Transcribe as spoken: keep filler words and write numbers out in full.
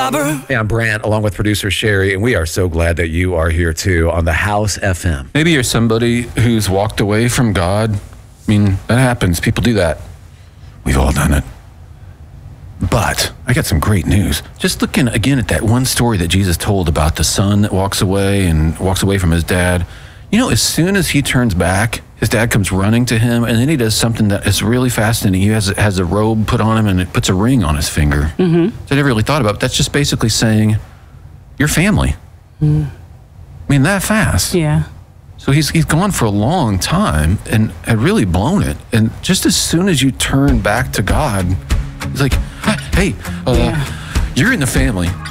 Robert. Hey, I'm Brant, along with producer Sherry, and we are so glad that you are here too on the House F M. Maybe you're somebody who's walked away from God. I mean, that happens. People do that. We've all done it. But I got some great news. Just looking again at that one story that Jesus told about the son that walks away and walks away from his dad. You know, as soon as he turns back, his dad comes running to him, and then he does something that is really fascinating. He has, has a robe put on him, and it puts a ring on his finger. Mm-hmm. So I never really thought about it. But that's just basically saying, you're family. Mm. I mean, that fast. Yeah. So he's he's gone for a long time and had really blown it. And just as soon as you turn back to God, he's like, hey, uh, yeah. you're in the family.